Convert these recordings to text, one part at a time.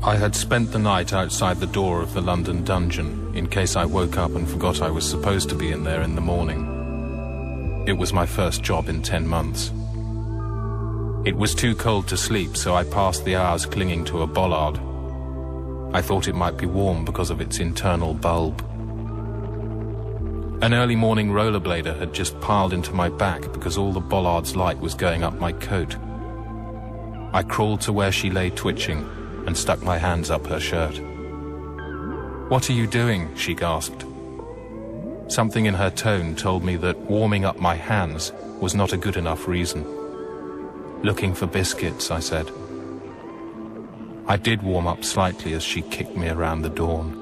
I had spent the night outside the door of the London dungeon, in case I woke up and forgot I was supposed to be in there in the morning. It was my first job in 10 months. It was too cold to sleep, so I passed the hours clinging to a bollard. I thought it might be warm because of its internal bulb. An early morning rollerblader had just piled into my back because all the bollard's light was going up my coat. I crawled to where she lay twitching and stuck my hands up her shirt. "What are you doing?" she gasped. Something in her tone told me that warming up my hands was not a good enough reason. "Looking for biscuits," I said. I did warm up slightly as she kicked me around the dawn.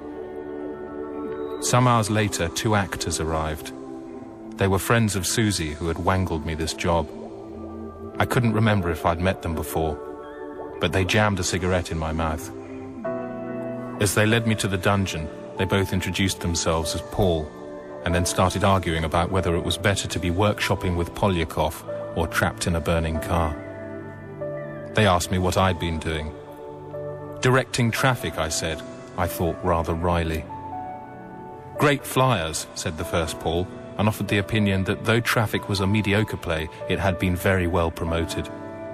Some hours later, 2 actors arrived. They were friends of Susie, who had wangled me this job. I couldn't remember if I'd met them before, but they jammed a cigarette in my mouth. As they led me to the dungeon, they both introduced themselves as Paul, and then started arguing about whether it was better to be workshopping with Polyakov or trapped in a burning car. They asked me what I'd been doing. "Directing traffic," I said, I thought rather wryly. "Great flyers," said the first Paul, and offered the opinion that though Traffic was a mediocre play, it had been very well promoted.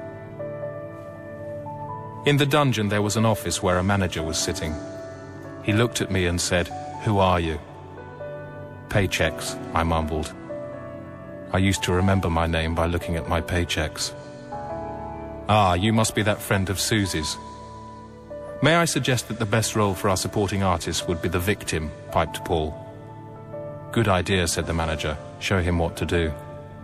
In the dungeon there was an office where a manager was sitting. He looked at me and said, "Who are you?" "Paychecks," I mumbled. I used to remember my name by looking at my paychecks. "Ah, you must be that friend of Susie's. May I suggest that the best role for our supporting artist would be the victim," piped Paul. "Good idea," said the manager. "Show him what to do."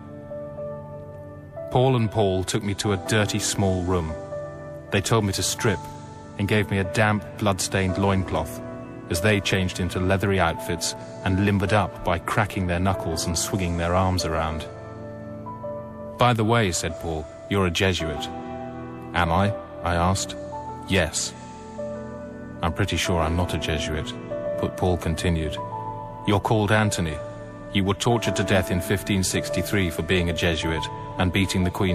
Paul took me to a dirty small room. They told me to strip and gave me a damp, blood-stained loincloth as they changed into leathery outfits and limbered up by cracking their knuckles and swinging their arms around. "By the way," said Paul, "you're a Jesuit." "Am I?" I asked. "Yes." "I'm pretty sure I'm not a Jesuit," but Paul continued. "You're called Anthony. You were tortured to death in 1563 for being a Jesuit and beating the Queen